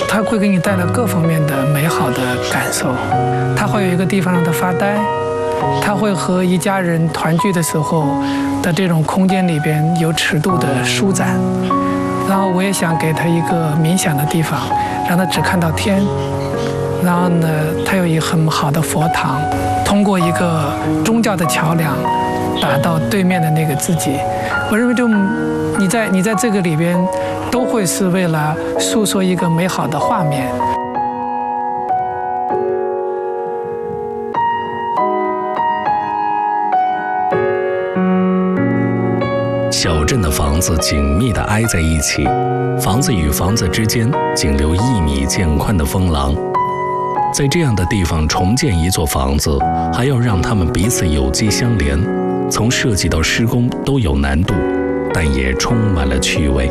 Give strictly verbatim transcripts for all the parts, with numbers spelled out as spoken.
它会给你带来各方面的美好的感受。它会有一个地方让他发呆，它会和一家人团聚的时候的这种空间里边有尺度的舒展。然后我也想给他一个冥想的地方，让他只看到天。然后呢，他有一个很好的佛堂，通过一个宗教的桥梁打到对面的那个自己。我认为就你在你在这个里边都会是为了诉说一个美好的画面。 小镇的房子紧密地挨在一起，房子与房子之间仅留一米见宽的风廊。在这样的地方重建一座房子，还要让它们彼此有机相连，从设计到施工都有难度，但也充满了趣味。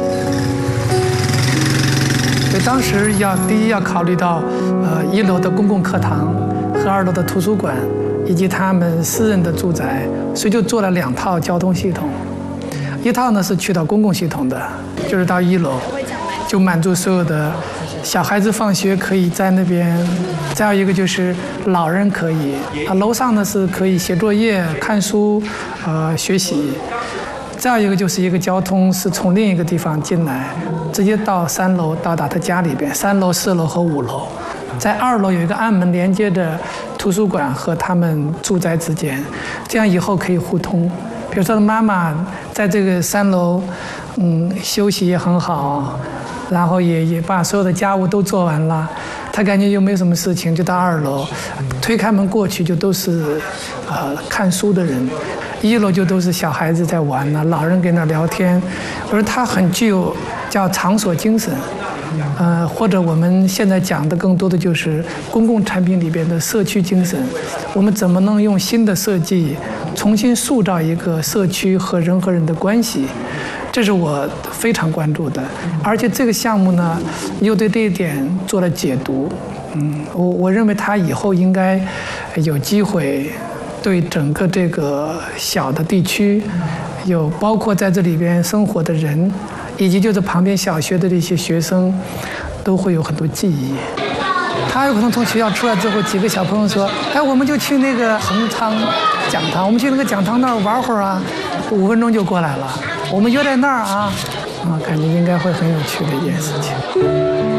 所以当时要第一要考虑到，呃，一楼的公共课堂和二楼的图书馆，以及他们私人的住宅，所以就做了两套交通系统。一套呢是去到公共系统的，就是到一楼，就满足所有的小孩子放学可以在那边；再有一个就是老人可以啊，楼上呢是可以写作业、看书、呃学习；再有一个就是一个交通是从另一个地方进来，直接到三楼到达他家里边，三楼、四楼和五楼。在二楼有一个暗门连接的图书馆和他们住宅之间，这样以后可以互通。比如说，妈妈在这个三楼，嗯，休息也很好，然后也也把所有的家务都做完了，她感觉又没什么事情，就到二楼，推开门过去就都是，呃，看书的人，一楼就都是小孩子在玩呢，老人跟那聊天，而她很具有叫场所精神。呃，或者我们现在讲的更多的就是公共产品里边的社区精神，我们怎么能用新的设计重新塑造一个社区和人和人的关系，这是我非常关注的。而且这个项目呢，又对这一点做了解读。嗯，我我认为它以后应该有机会对整个这个小的地区，有包括在这里边生活的人，以及就是旁边小学的这些学生，都会有很多记忆。他有可能从学校出来之后，几个小朋友说：“哎，我们就去那个恒昌讲堂，我们去那个讲堂那儿玩会儿啊，五分钟就过来了。我们约在那儿啊，啊，感觉应该会很有趣的一件事情。”